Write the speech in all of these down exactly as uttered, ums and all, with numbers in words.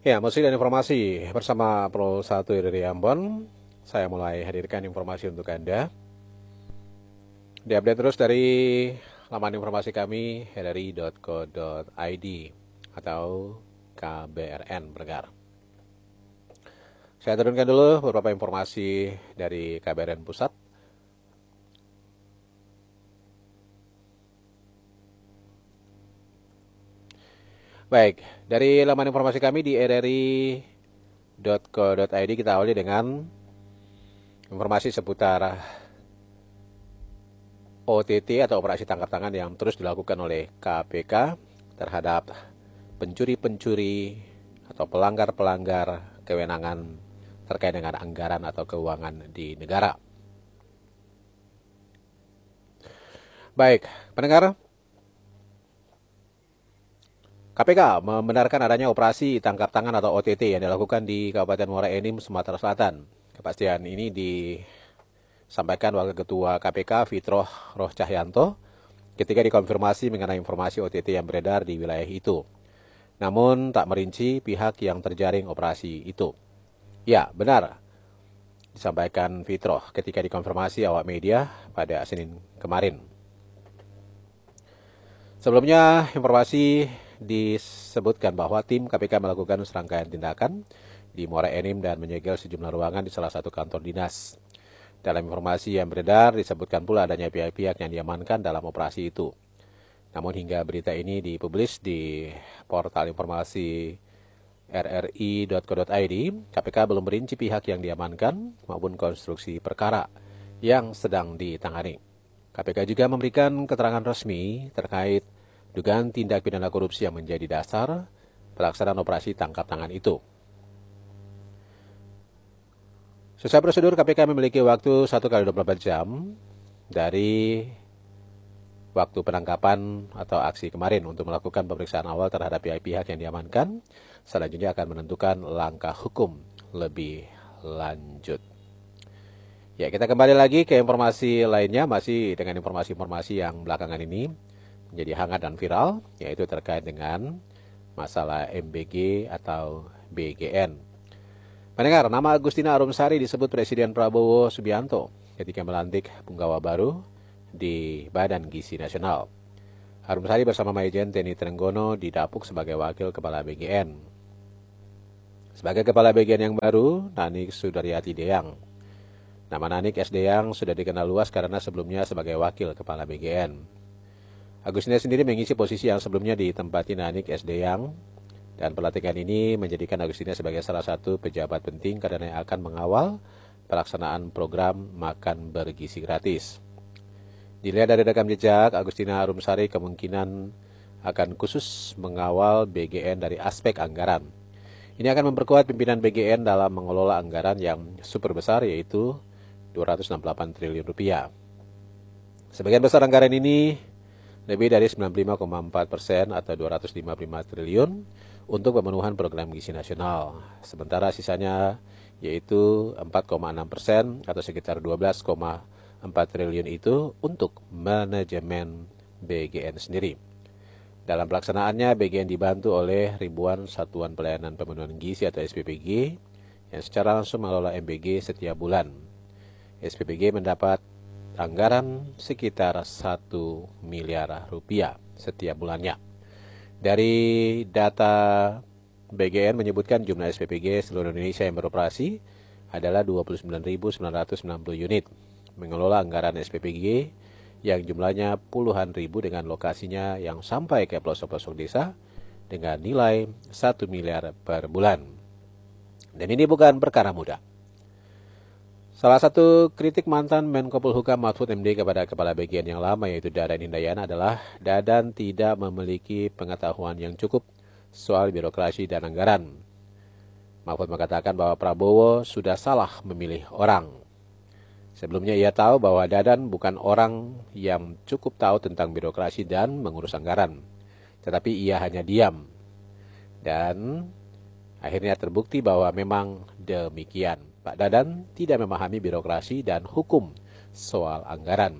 Ya, musik dan informasi bersama Pro satu dari Ambon. Saya mulai hadirkan informasi untuk Anda. Diupdate terus dari laman informasi kami r r i dot co dot i d atau K B R N Pendengar. Saya turunkan dulu beberapa informasi dari K B R N Pusat. Baik, dari laman informasi kami di r r i dot co dot i d kita awali dengan informasi seputar O T T atau operasi tangkap tangan yang terus dilakukan oleh K P K terhadap pencuri-pencuri atau pelanggar-pelanggar kewenangan terkait dengan anggaran atau keuangan di negara. Baik, pendengar, K P K membenarkan adanya operasi tangkap tangan atau O T T yang dilakukan di Kabupaten Muara Enim, Sumatera Selatan. Kepastian ini disampaikan Wakil Ketua K P K Fitroh Roh Cahyanto ketika dikonfirmasi mengenai informasi O T T yang beredar di wilayah itu. Namun tak merinci pihak yang terjaring operasi itu. Ya, benar, disampaikan Fitroh ketika dikonfirmasi awak media pada Senin kemarin. Sebelumnya, informasi disebutkan bahwa tim K P K melakukan serangkaian tindakan di Muara Enim dan menyegel sejumlah ruangan di salah satu kantor dinas. Dalam informasi yang beredar disebutkan pula adanya pihak-pihak yang diamankan dalam operasi itu. Namun hingga berita ini dipublis di portal informasi r r i dot co dot i d, K P K belum merinci pihak yang diamankan maupun konstruksi perkara yang sedang ditangani. K P K juga memberikan keterangan resmi terkait dugaan tindak pidana korupsi yang menjadi dasar pelaksanaan operasi tangkap tangan itu. Sesuai prosedur, K P K memiliki waktu satu kali dua puluh empat jam dari waktu penangkapan atau aksi kemarin untuk melakukan pemeriksaan awal terhadap pihak-pihak yang diamankan. Selanjutnya akan menentukan langkah hukum lebih lanjut. Ya, kita kembali lagi ke informasi lainnya, masih dengan informasi-informasi yang belakangan ini menjadi hangat dan viral, yaitu terkait dengan masalah M B G atau B G N. Pendengar, nama Agustina Arumsari disebut Presiden Prabowo Subianto ketika melantik punggawa baru di Badan Gizi Nasional. Arumsari bersama Maijen Teni Trenggono didapuk sebagai wakil kepala B G N. Sebagai kepala B G N yang baru, Nanik Sudaryati Deyang. Nama Nanik S. Deyang sudah dikenal luas karena sebelumnya sebagai wakil kepala B G N. Agustina sendiri mengisi posisi yang sebelumnya ditempati Nanik S. Deyang, dan pelantikan ini menjadikan Agustina sebagai salah satu pejabat penting karena akan mengawal pelaksanaan program makan bergizi gratis. Dilihat dari rekam jejak, Agustina Arumsari kemungkinan akan khusus mengawal B G N dari aspek anggaran. Ini akan memperkuat pimpinan B G N dalam mengelola anggaran yang super besar, yaitu dua ratus enam puluh delapan triliun rupiah. Sebagian besar anggaran ini lebih dari sembilan puluh lima koma empat persen atau dua ratus lima puluh lima triliun untuk pemenuhan program gizi nasional. Sementara sisanya yaitu empat koma enam persen atau sekitar dua belas koma empat triliun itu untuk manajemen B G N sendiri. Dalam pelaksanaannya, B G N dibantu oleh ribuan satuan pelayanan pemenuhan gizi atau S P P G yang secara langsung mengelola M B G setiap bulan. S P P G mendapat anggaran sekitar satu miliar rupiah setiap bulannya. Dari data B G N menyebutkan jumlah S P P G seluruh Indonesia yang beroperasi adalah dua puluh sembilan ribu sembilan ratus sembilan puluh unit. Mengelola anggaran S P P G yang jumlahnya puluhan ribu dengan lokasinya yang sampai ke pelosok-pelosok desa dengan nilai satu miliar per bulan. Dan ini bukan perkara mudah. Salah satu kritik mantan Menko Polhukam Mahfud M D kepada kepala B G N yang lama yaitu Dadan Hindayana adalah Dadan tidak memiliki pengetahuan yang cukup soal birokrasi dan anggaran. Mahfud mengatakan bahwa Prabowo sudah salah memilih orang. Sebelumnya ia tahu bahwa Dadan bukan orang yang cukup tahu tentang birokrasi dan mengurus anggaran. Tetapi ia hanya diam. Dan akhirnya terbukti bahwa memang demikian. Pak Dadan tidak memahami birokrasi dan hukum soal anggaran.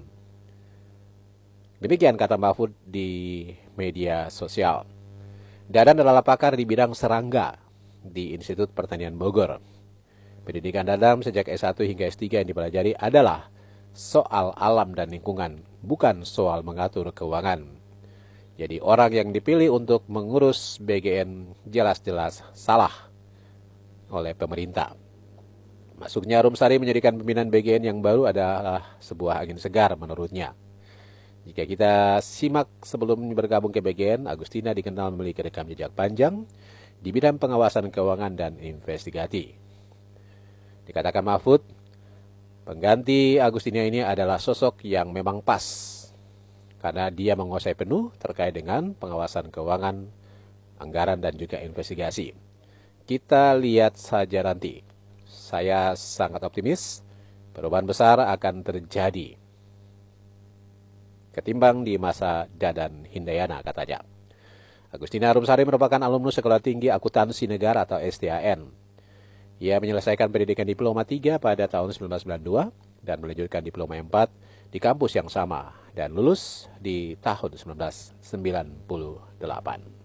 Demikian kata Mahfud di media sosial. Dadan adalah pakar di bidang serangga di Institut Pertanian Bogor. Pendidikan Dadam sejak S satu hingga S tiga yang dipelajari adalah soal alam dan lingkungan, bukan soal mengatur keuangan. Jadi orang yang dipilih untuk mengurus B G N jelas-jelas salah oleh pemerintah. Masuknya Rumsari menjadikan pimpinan B G N yang baru adalah sebuah angin segar menurutnya. Jika kita simak sebelum bergabung ke B G N, Agustina dikenal memiliki rekam jejak panjang di bidang pengawasan keuangan dan investigasi. Dikatakan Mahfud, pengganti Agustina ini adalah sosok yang memang pas, karena dia menguasai penuh terkait dengan pengawasan keuangan, anggaran, dan juga investigasi. Kita lihat saja nanti. Saya sangat optimis perubahan besar akan terjadi ketimbang di masa Dadan Hindayana, katanya. Agustina Rumsari merupakan alumnus Sekolah Tinggi Akuntansi Negara atau S T A N. Ia menyelesaikan pendidikan diploma tiga pada tahun seribu sembilan ratus sembilan puluh dua dan melanjutkan diploma empat di kampus yang sama dan lulus di tahun seribu sembilan ratus sembilan puluh delapan.